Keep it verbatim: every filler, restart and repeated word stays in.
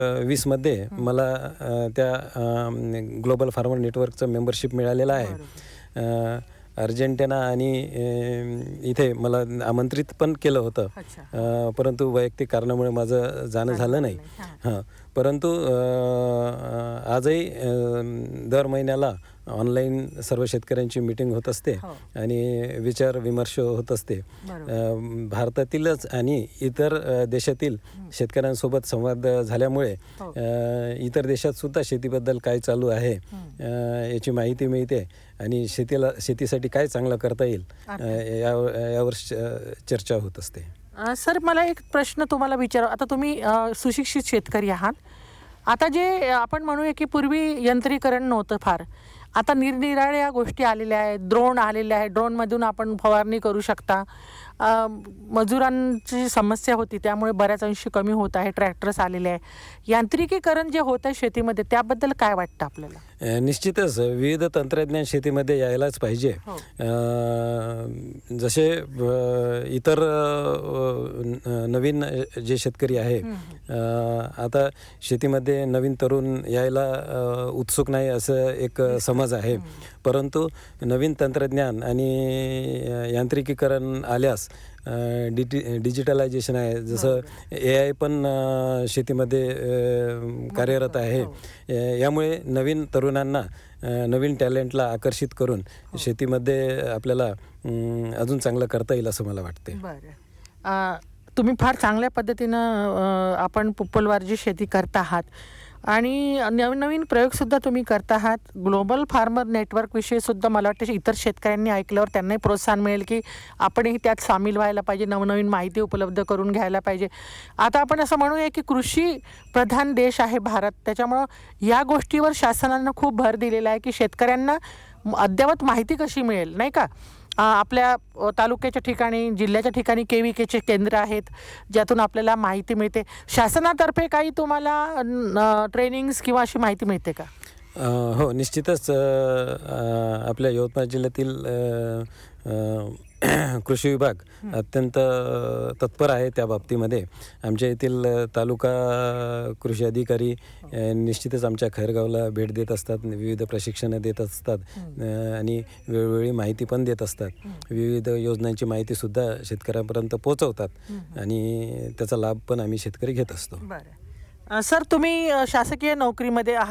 वीसमध्ये मला अ, त्या अ, ग्लोबल फार्मर नेटवर्कचं मेंबरशिप मिळालेलं आहे. अ, अर्जेंटिना आणि अ, इथे मला आमंत्रित पण केलं होतं. अच्छा. अ, परंतु वैयक्तिक कारणामुळे माझं जाणं झालं नाही. हां, परंतु अ, अ, आजही अ, दर महिन्याला ऑनलाईन सर्व शेतकऱ्यांची मीटिंग होत असते हो. आणि विचार विमर्श होत असते. बरोबर. अ, भारतातीलच आणि इतर अ, देशातील शेतकऱ्यांसोबत संवाद झाल्यामुळे हो. अ, इतर देशात सुद्धा शेतीबद्दल काय चालू आहे हं. अ, याची माहिती मिळते आणि शेतीला शेतीसाठी काय चांगलं करता येईल अ, या यावर च- चर्चा होत असते. अ, सर मला एक प्रश्न तुम्हाला विचारा. आता तुम्ही अ, सुशिक्षित शेतकरी आहात. आता जे अ, आपण म्हणूया की पूर्वी यंत्रीकरण नव्हतं फार. आता निरनिराळ्या गोष्टी आलेल्या आहेत. ड्रोन आलेले आहेत. ड्रोनमधून आपण फवारणी करू शकता. अ, मजुरांची समस्या होती त्यामुळे बऱ्याच अंशी कमी होत आहे. ट्रॅक्टर्स आलेले आहे. यांत्रिकीकरण जे होत आहे शेतीमध्ये त्याबद्दल काय वाटतं आपल्याला? अ, निश्चितच विविध तंत्रज्ञान शेतीमध्ये यायलाच पाहिजे. हो. अ, जसे अ, इतर अ, न- नवीन जे शेतकरी आहे हं, अ, आता शेतीमध्ये नवीन तरुण यायला अ, उत्सुक नाही असं एक समज आहे. परंतु नवीन तंत्रज्ञान आणि अ, यांत्रिकीकरण आल्यास अ, डिटि डिजिटलायझेशन आहे, जसं ए आय पण अ, शेतीमध्ये अ, कार्यरत आहे. हो. अ, यामुळे नवीन तरुणांना अ, नवीन टॅलेंटला आकर्षित करून शेतीमध्ये आपल्याला अं, अजून चांगलं करता येईल असं मला वाटते. बरं. अ, तुम्ही फार चांगल्या पद्धतीनं अ, आपण पुप्पलवारची शेती करत आहात आणि नवीन नवीन प्रयोगसुद्धा तुम्ही करत आहात. ग्लोबल फार्मर नेटवर्कविषयी सुद्धा मला वाटतं इतर शेतकऱ्यांनी ऐकल्यावर त्यांनाही प्रोत्साहन मिळेल की आपणही त्यात सामील व्हायला पाहिजे. नवनवीन माहिती उपलब्ध करून घ्यायला पाहिजे. आता आपण असं म्हणूया की कृषी प्रधान देश आहे भारत. त्याच्यामुळं या गोष्टीवर शासनानं खूप भर दिलेला आहे की शेतकऱ्यांना अद्ययावत माहिती कशी मिळेल, नाही का? अ, आपल्या अ, तालुक्याच्या ठिकाणी, जिल्ह्याच्या ठिकाणी के व्ही केचे केंद्र आहेत, ज्यातून आपल्याला माहिती मिळते. शासनातर्फे काही तुम्हाला ट्रेनिंग्स किंवा अशी माहिती मिळते का? अ, हो, निश्चितच अ, अ, आपल्या यवतमाळ जिल्ह्यातील अ, अ, कृषी विभाग अत्यंत अ, तत्पर आहे त्या बाबतीमध्ये. आमच्या येथील अ, तालुका कृषी अधिकारी अ, निश्चितच आमच्या खैरगावला भेट देत असतात, विविध प्रशिक्षणं देत असतात अ, आणि वेळोवेळी माहिती पण देत असतात. विविध योजनांची माहितीसुद्धा शेतकऱ्यांपर्यंत पोहोचवतात आणि त्याचा लाभ पण आम्ही शेतकरी घेत असतो. बरं. अ, सर तुम्ही अ, शासकीय नोकरीमध्ये आहात.